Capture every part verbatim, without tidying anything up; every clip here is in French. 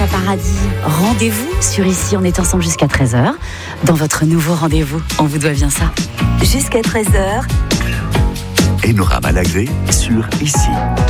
Vanessa Paradis. Rendez-vous sur Ici, on est ensemble jusqu'à treize heures. Dans votre nouveau rendez-vous, on vous doit bien ça. Jusqu'à treize heures. Enora Malagré sur Ici.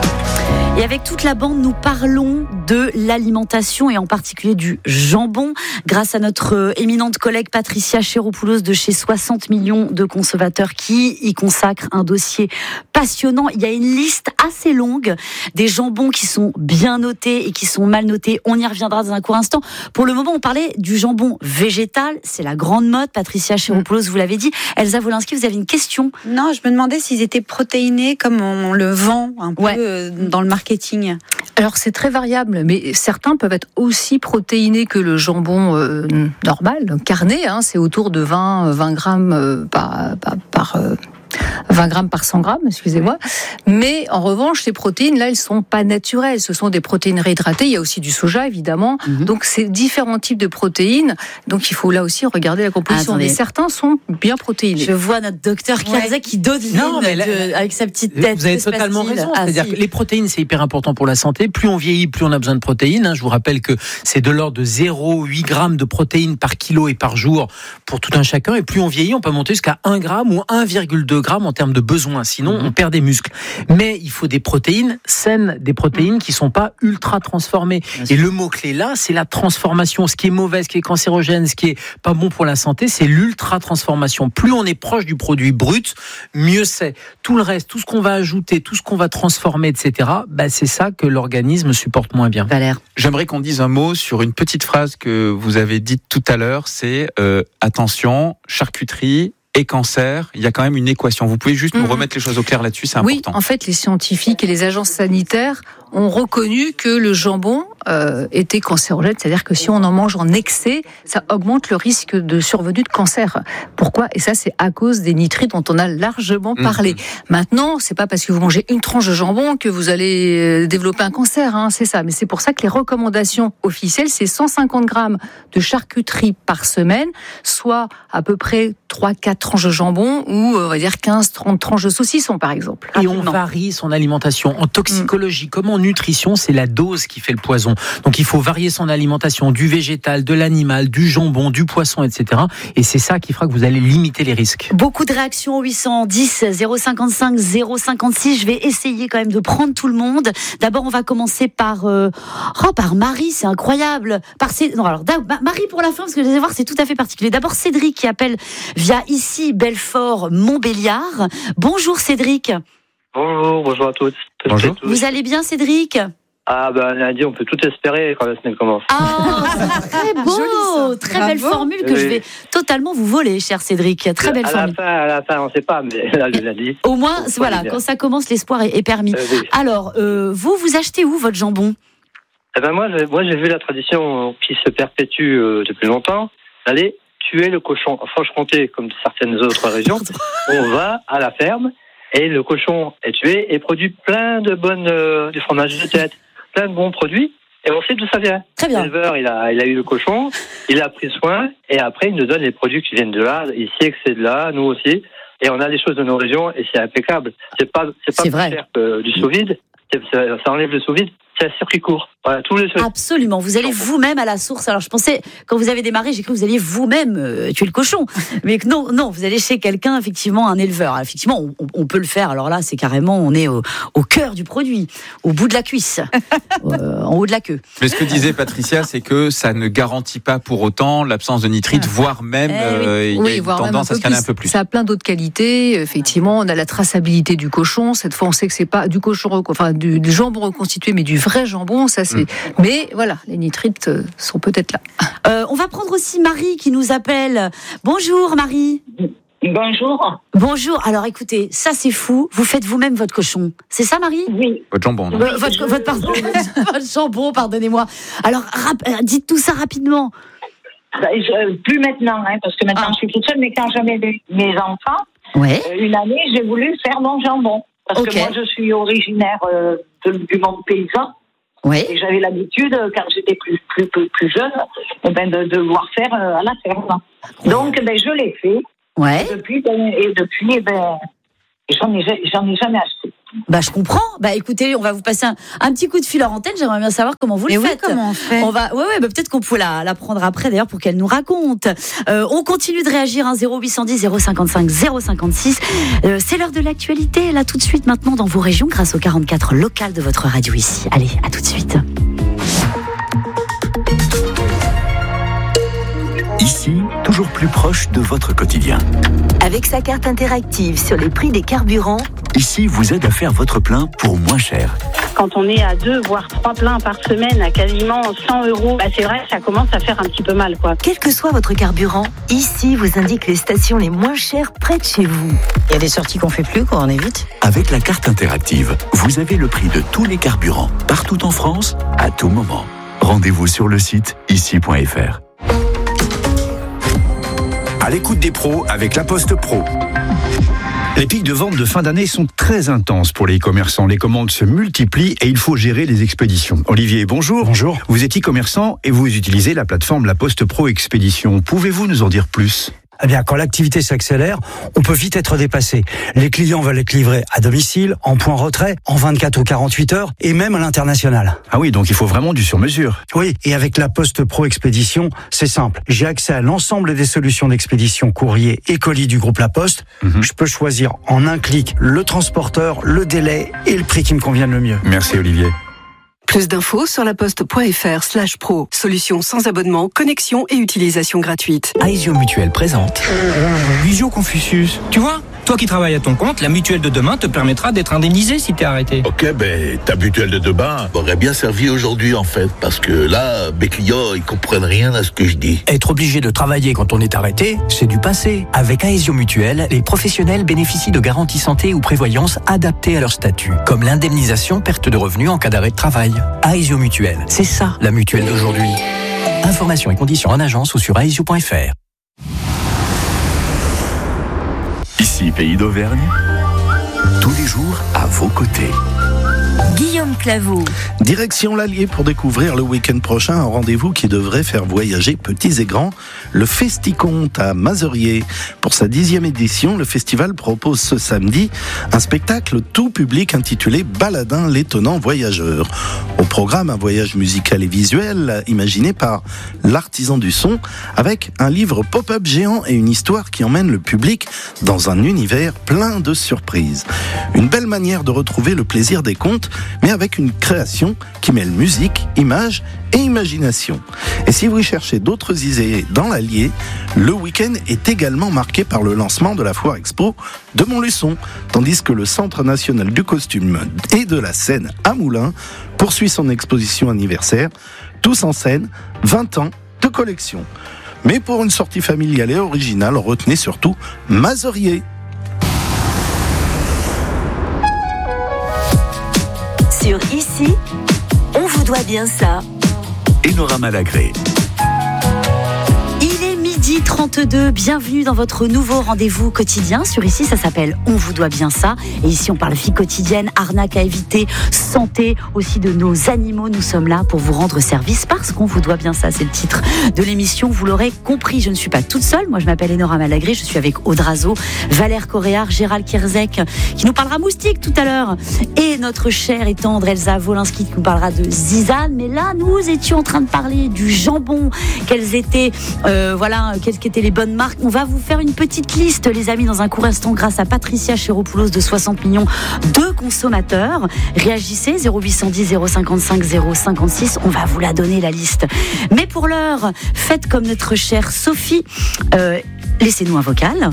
Et avec toute la bande, nous parlons de l'alimentation et en particulier du jambon grâce à notre éminente collègue Patricia Chéropoulos de chez soixante millions de consommateurs qui y consacre un dossier passionnant. Il y a une liste assez longue des jambons qui sont bien notés et qui sont mal notés. On y reviendra dans un court instant. Pour le moment, on parlait du jambon végétal. C'est la grande mode. Patricia Chéropoulos, vous l'avez dit. Elsa Wolinski, vous avez une question ? Non, je me demandais s'ils étaient protéinés comme on le vend un peu ouais. dans le marketing. Alors c'est très variable, mais certains peuvent être aussi protéinés que le jambon euh, normal, carné, hein, c'est autour de vingt, vingt grammes euh, par, par, par euh, vingt grammes par cent grammes, excusez-moi. Mais en revanche, ces protéines, là, elles sont pas naturelles. Ce sont des protéines réhydratées. Il y a aussi du soja, évidemment. Mm-hmm. Donc, c'est différents types de protéines. Donc, il faut là aussi regarder la composition. Ah, mais certains sont bien protéinés. Je vois notre docteur Kiarza ouais. qui dodeline non, mais là, de, avec sa petite tête. Vous avez totalement raison. Ah, C'est-à-dire si. que les protéines, c'est hyper important pour la santé. Plus on vieillit, plus on a besoin de protéines. Je vous rappelle que c'est de l'ordre de zéro virgule huit grammes de protéines par kilo et par jour pour tout un chacun. Et plus on vieillit, on peut monter jusqu'à un gramme ou un virgule deux grammes en termes de besoins. Sinon, mmh. on perd des muscles. Mais il faut des protéines saines, des protéines qui ne sont pas ultra transformées. Et le mot-clé là, c'est la transformation. Ce qui est mauvais, ce qui est cancérogène, ce qui est pas bon pour la santé, c'est l'ultra transformation. Plus on est proche du produit brut, mieux c'est. Tout le reste, tout ce qu'on va ajouter, tout ce qu'on va transformer, et cetera, bah, c'est ça que l'organisme supporte moins bien. Valère. J'aimerais qu'on dise un mot sur une petite phrase que vous avez dite tout à l'heure, c'est euh, attention, charcuterie et cancer, il y a quand même une équation. Vous pouvez juste mmh. nous remettre les choses au clair là-dessus, c'est oui, important. Oui, en fait, les scientifiques et les agences sanitaires ont reconnu que le jambon euh, était cancérogène, c'est-à-dire que si on en mange en excès, ça augmente le risque de survenue de cancer. Pourquoi ? Et ça, c'est à cause des nitrites dont on a largement parlé. Mmh. Maintenant, c'est pas parce que vous mangez une tranche de jambon que vous allez développer un cancer, hein, c'est ça. Mais c'est pour ça que les recommandations officielles, c'est cent cinquante grammes de charcuterie par semaine, soit à peu près trois quatre tranches de jambon ou on va dire quinze trente tranches de saucisson, par exemple. Et on varie son alimentation. En toxicologie, mmh. comme en nutrition, c'est la dose qui fait le poison. Donc il faut varier son alimentation, du végétal, de l'animal, du jambon, du poisson, et cetera. Et c'est ça qui fera que vous allez limiter les risques. Beaucoup de réactions au huit cent dix zéro cinquante-cinq zéro cinquante-six. Je vais essayer quand même de prendre tout le monde. D'abord, on va commencer par euh... oh, par Marie, c'est incroyable. Par C... non, alors Marie pour la fin, parce que je vais voir, c'est tout à fait particulier. D'abord Cédric qui appelle via Ici Belfort Montbéliard. Bonjour Cédric. Bonjour, bonjour à tous. Bonjour. Vous allez bien Cédric ? Ah ben lundi, on peut tout espérer quand la semaine commence. Ah, c'est très beau, très Bravo. Belle formule que oui. je vais totalement vous voler, cher Cédric. Très belle à formule. La fin, à la fin, on ne sait pas, mais là, le lundi. Au moins, voilà, quand ça commence, l'espoir est, est permis. Euh, oui. Alors, euh, vous, vous achetez où votre jambon ? Eh ben moi, j'ai, moi, j'ai vu la tradition qui se perpétue euh, depuis longtemps, d'aller tuer le cochon. En Franche-Comté, comme certaines autres régions, on va à la ferme et le cochon est tué et produit plein de bonnes, euh, du fromage de tête, plein de bons produits. Et on sait d'où ça vient. Très bien. L'éleveur, il a, il a eu le cochon, il a pris soin, et après, il nous donne les produits qui viennent de là. Il sait que c'est de là, nous aussi. Et on a des choses de nos régions, et c'est impeccable. C'est pas, c'est pas c'est plus vrai. cher que du sous-vide. Ça, ça enlève le sous-vide. C'est un circuit court. Voilà, tous les Absolument. Vous allez vous-même à la source. Alors, je pensais, quand vous avez démarré, j'ai cru que vous alliez vous-même euh, tuer le cochon. Mais non, non, vous allez chez quelqu'un, effectivement, un éleveur. Alors, effectivement, on, on peut le faire. Alors là, c'est carrément, on est au, au cœur du produit, au bout de la cuisse, euh, en haut de la queue. Mais ce que disait Patricia, c'est que ça ne garantit pas pour autant l'absence de nitrite, ouais. voire même, eh oui. euh, il oui, y a une tendance à se calmer un peu plus. Ça a plein d'autres qualités. Effectivement, on a la traçabilité du cochon. Cette fois, on sait que c'est pas du cochon, enfin, du, du jambon reconstitué, mais du vrai jambon. Ça, c'est. Mmh. Mais voilà, les nitrites sont peut-être là. Euh, on va prendre aussi Marie qui nous appelle. Bonjour Marie. Bonjour. Bonjour. Alors écoutez, ça c'est fou. Vous faites vous-même votre cochon. C'est ça Marie ? Oui. Votre jambon. Non euh, votre, votre, pardon, votre jambon, pardonnez-moi. Alors rap, dites tout ça rapidement. Bah, je, plus maintenant, hein, parce que maintenant ah. je suis toute seule, mais quand j'avais mes enfants, ouais. euh, une année j'ai voulu faire mon jambon. Parce okay. que moi je suis originaire euh, de, du monde paysan. Ouais. Et j'avais l'habitude, quand j'étais plus plus plus, plus jeune, ben de, de devoir faire euh, à la ferme. Ouais. Donc ben je l'ai fait. Ouais. Et depuis, ben, et depuis, ben j'en ai j'en ai jamais acheté. Bah, je comprends. Bah, écoutez, on va vous passer un, un petit coup de fil en antenne. J'aimerais bien savoir comment vous le Et faites. Oui, comment on fait On va, ouais, ouais, bah, peut-être qu'on peut la, la prendre après, d'ailleurs, pour qu'elle nous raconte. Euh, on continue de réagir, hein, zéro huit cent dix, zéro cinquante-cinq, zéro cinquante-six. Euh, c'est l'heure de l'actualité, là, tout de suite, maintenant, dans vos régions, grâce au quarante-quatre local de votre radio ici. Allez, à tout de suite. Ici, toujours plus proche de votre quotidien. Avec sa carte interactive sur les prix des carburants, Ici vous aide à faire votre plein pour moins cher. Quand on est à deux, voire trois pleins par semaine à quasiment cent euros, bah c'est vrai que ça commence à faire un petit peu mal, quoi. quel que soit votre carburant, ici vous indique les stations les moins chères près de chez vous. Il y a des sorties qu'on fait plus, quoi, on évite. Avec la carte interactive, vous avez le prix de tous les carburants, partout en France, à tout moment. Rendez-vous sur le site ici point f r. À l'écoute des pros avec La Poste Pro. Les pics de vente de fin d'année sont très intenses pour les commerçants. Les commandes se multiplient et il faut gérer les expéditions. Olivier, bonjour. Bonjour. Vous êtes e-commerçant et vous utilisez la plateforme La Poste Pro Expédition. Pouvez-vous nous en dire plus ? Eh bien, quand l'activité s'accélère, on peut vite être dépassé. Les clients veulent être livrés à domicile, en point retrait, en vingt-quatre ou quarante-huit heures, et même à l'international. Ah oui, donc il faut vraiment du sur-mesure. Oui, et avec la Poste Pro Expédition, c'est simple. J'ai accès à l'ensemble des solutions d'expédition courrier et colis du groupe La Poste. Mmh. Je peux choisir en un clic le transporteur, le délai et le prix qui me convienne le mieux. Merci Olivier. Plus d'infos sur laposte.fr slash pro. Solution sans abonnement, connexion et utilisation gratuite. Aesio Mutuelle présente. Visio Confucius. Tu vois, toi qui travailles à ton compte, la mutuelle de demain te permettra d'être indemnisé si t'es arrêté. Ok, ben ta mutuelle de demain m'aurait bien servi aujourd'hui en fait, parce que là, mes clients, ils comprennent rien à ce que je dis. Être obligé de travailler quand on est arrêté, c'est du passé. Avec Aesio Mutuelle, les professionnels bénéficient de garanties santé ou prévoyance adaptées à leur statut, comme l'indemnisation perte de revenus en cas d'arrêt de travail. Aesio Mutuelle, c'est ça la mutuelle d'aujourd'hui. Informations et conditions en agence ou sur aesio point f r. Ici, Pays d'Auvergne, tous les jours à vos côtés. Guillaume Claveau. Direction l'Allier pour découvrir le week-end prochain un rendez-vous qui devrait faire voyager petits et grands, le Festiconte à Mazeriers. Pour sa dixième édition, le festival propose ce samedi un spectacle tout public intitulé Baladin l'étonnant voyageur. Au programme, un voyage musical et visuel imaginé par l'artisan du son avec un livre pop-up géant et une histoire qui emmène le public dans un univers plein de surprises. Une belle manière de retrouver le plaisir des contes, mais avec une création qui mêle musique, images et imagination. Et si vous cherchez d'autres idées dans l'Allier, le week-end est également marqué par le lancement de la Foire Expo de Montluçon, tandis que le Centre national du costume et de la scène à Moulins poursuit son exposition anniversaire, Tous en scène, vingt ans de collection. Mais pour une sortie familiale et originale, retenez surtout Mazeriers. Sur Ici, on vous doit bien ça. Enora Malagré. Il est midi trente-deux, bienvenue dans votre nouveau rendez-vous quotidien. Sur Ici, ça s'appelle On vous doit bien ça. Et ici, on parle vie quotidienne, arnaque à éviter, santé, aussi de nos animaux. Nous sommes là pour vous rendre service parce qu'on vous doit bien ça. C'est le titre de l'émission, vous l'aurez compris. Je ne suis pas toute seule, moi je m'appelle Enora Malagré, je suis avec Audrazo, Valère Coréard, Gérald Kierzek, qui nous parlera moustique tout à l'heure, et notre chère et tendre Elsa Wolinski qui nous parlera de Zizane. Mais là, nous étions en train de parler du jambon, quelles étaient, euh, voilà, quelles étaient les bonnes marques. On va vous faire une petite liste, les amis, dans un court instant, grâce à Patricia Chéropoulos de soixante millions de consommateurs. Réagissez, zéro huit cent dix, zéro cinquante-cinq, zéro cinquante-six, on va vous la donner, la liste. Mais pour l'heure, faites comme notre chère Sophie, euh, laissez-nous un vocal.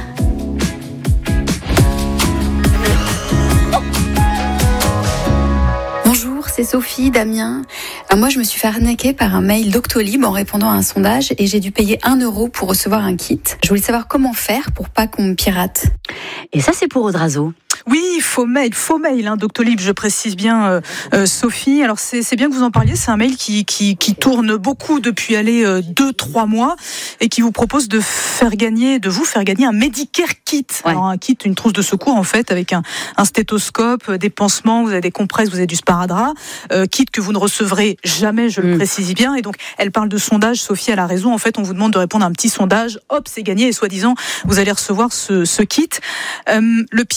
C'est Sophie, Damien. Euh, moi, je me suis fait arnaquer par un mail Doctolib en répondant à un sondage et j'ai dû payer un euro pour recevoir un kit. Je voulais savoir comment faire pour pas qu'on me pirate. Et ça, c'est pour Audrazo. Oui, faux mail, faux mail, hein, Doctolib, je précise bien, euh, euh, Sophie. Alors c'est, c'est bien que vous en parliez. C'est un mail qui qui, qui tourne beaucoup depuis aller euh, deux trois mois et qui vous propose de faire gagner, de vous faire gagner un Medicare kit. Ouais. Alors un kit, une trousse de secours en fait, avec un, un stéthoscope, des pansements, vous avez des compresses, vous avez du sparadrap, euh, kit que vous ne recevrez jamais, je le mmh. précise bien. Et donc elle parle de sondage. Sophie, elle a raison. En fait, on vous demande de répondre à un petit sondage. Hop, c'est gagné et soi-disant vous allez recevoir ce, ce kit. Euh, le piège, c'est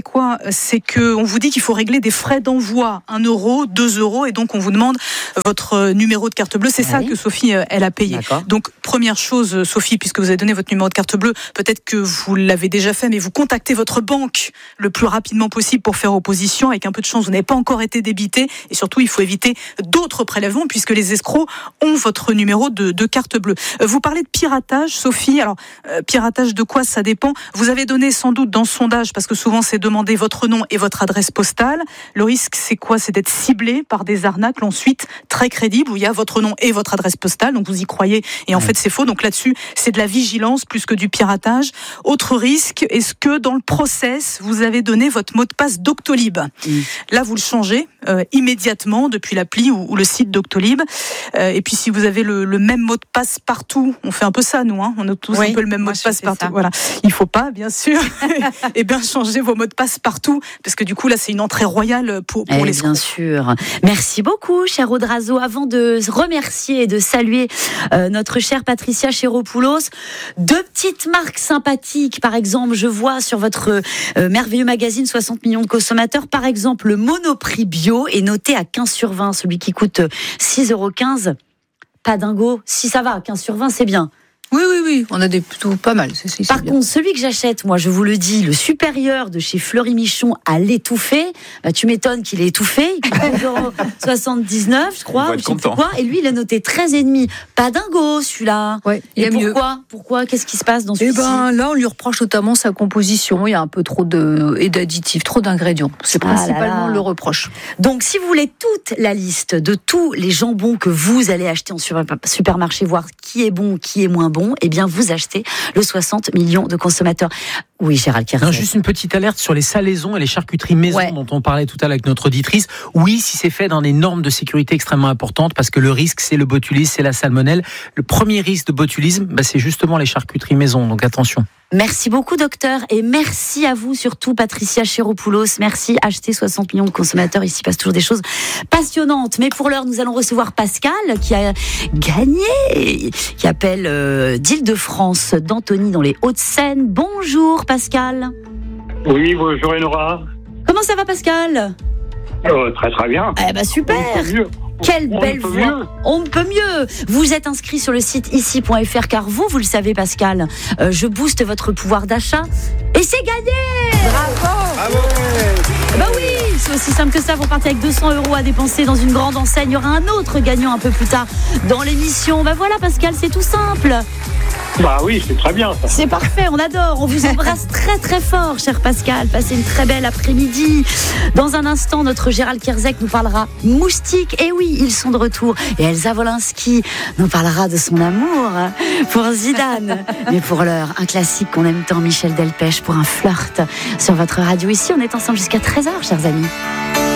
quoi? C'est que on vous dit qu'il faut régler des frais d'envoi, un euro, deux euros, et donc on vous demande votre numéro de carte bleue. C'est ouais. ça que Sophie, elle a payé. D'accord. Donc, première chose, Sophie, puisque vous avez donné votre numéro de carte bleue, peut-être que vous l'avez déjà fait, mais vous contactez votre banque le plus rapidement possible pour faire opposition. Avec un peu de chance, vous n'avez pas encore été débité, et surtout, il faut éviter d'autres prélèvements, puisque les escrocs ont votre numéro de, de carte bleue. Vous parlez de piratage, Sophie. Alors, euh, piratage de quoi? Ça dépend. Vous avez donné sans doute dans ce sondage, parce que souvent c'est demandé votre nom et votre adresse postale. Le risque, c'est quoi? C'est d'être ciblé par des arnaques ensuite très crédibles, où il y a votre nom et votre adresse postale, donc vous y croyez, et en mmh. fait c'est faux. Donc là-dessus, c'est de la vigilance plus que du piratage. Autre risque, est-ce que dans le process, vous avez donné votre mot de passe Doctolib? mmh. Là, vous le changez euh, immédiatement depuis l'appli ou, ou le site Doctolib. Euh, et puis si vous avez le, le même mot de passe partout, on fait un peu ça nous, hein, on a tous oui, un peu le même mot de passe partout. Ça. Voilà, il faut pas, bien sûr, et bien changer vos mots de passe partout, parce que du coup là, c'est une entrée royale pour, pour eh les. Bien sûr. Merci beaucoup, cher Audrazo. Avant de remercier et de saluer euh, notre chère Patricia Chéropoulos, deux petites marques sympathiques. Par exemple, je vois sur votre euh, merveilleux magazine soixante millions de consommateurs, par exemple, le Monoprix Bio est noté à quinze sur vingt, celui qui coûte six euros quinze. Pas dingo. Si ça va, quinze sur vingt, c'est bien. Oui, oui, oui, on a des plutôt pas mal. C'est, c'est Par bien. contre, celui que j'achète, moi, je vous le dis, le supérieur de chez Fleury Michon à l'étouffé, bah, tu m'étonnes qu'il est étouffé, il coûte deux euros soixante-dix-neuf, je crois, je sais plus quoi, et lui, il est noté treize virgule cinq. Pas dingo, celui-là. Ouais, il et est pourquoi mieux. Pourquoi Qu'est-ce qui se passe dans celui-ci? Eh ben, là, on lui reproche notamment sa composition. Il y a un peu trop de, et d'additifs, trop d'ingrédients. C'est principalement ah là là. le reproche. Donc, si vous voulez toute la liste de tous les jambons que vous allez acheter en supermarché, voir qui est bon, qui est moins bon, eh bien, vous achetez le soixante millions de consommateurs. Oui, Gérald Kerzek. Non, juste une petite alerte sur les salaisons et les charcuteries maison ouais. dont on parlait tout à l'heure avec notre auditrice. Oui, si c'est fait dans des normes de sécurité extrêmement importantes, parce que le risque, c'est le botulisme, c'est la salmonelle. Le premier risque de botulisme, bah, c'est justement les charcuteries maison, donc attention. Merci beaucoup, docteur, et merci à vous surtout, Patricia Chéropoulos. Merci. Acheter soixante millions de consommateurs, ici passe toujours des choses passionnantes. Mais pour l'heure, nous allons recevoir Pascal, qui a gagné, qui appelle euh, d'Île-de-France, d'Antony, dans les Hauts-de-Seine. Bonjour, Pascal. Oui, bonjour, Enora. Comment ça va, Pascal? euh, Très, très bien. Eh ben, super. Quelle on belle voix. Mieux. On ne peut mieux. Vous êtes inscrit sur le site ici point f r, car vous, vous le savez, Pascal, euh, je booste votre pouvoir d'achat et c'est gagné. Bravo. Bravo. Bah oui, c'est aussi simple que ça. Vous partez avec deux cents euros à dépenser dans une grande enseigne. Il y aura un autre gagnant un peu plus tard dans l'émission. Bah voilà, Pascal, c'est tout simple. Bah oui, c'est très bien ça. C'est parfait, on adore. On vous embrasse très très fort, cher Pascal. Passez une très belle après-midi. Dans un instant, notre Gérald Kerzek nous parlera moustiques. Et oui, ils sont de retour. Et Elsa Wolinski nous parlera de son amour pour Zidane. Mais pour l'heure, un classique qu'on aime tant, Michel Delpech, pour un flirt sur votre radio. Ici, on est ensemble jusqu'à treize heures, chers amis.